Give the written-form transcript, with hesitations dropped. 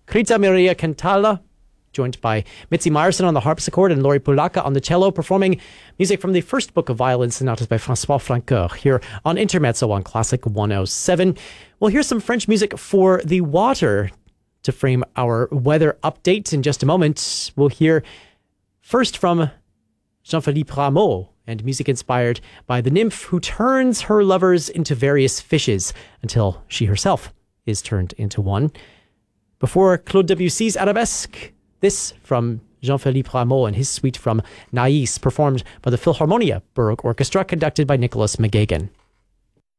Rita Maria Cantalla, joined by Mitzi Meyerson on the harpsichord and Lori Pulaka on the cello, performing music from the first book of violin sonatas by Francois Francoeur here on Intermezzo on Classic 107. We'll hear some French music for the water to frame our weather update in just a moment. We'll hear first from Jean-Philippe Rameau and music inspired by the nymph who turns her lovers into various fishes until she herself is turned into one. Before Claude Debussy's Arabesque, this from Jean-Philippe Rameau and his suite from Naïs, performed by the Philharmonia Baroque Orchestra, conducted by Nicholas McGagan.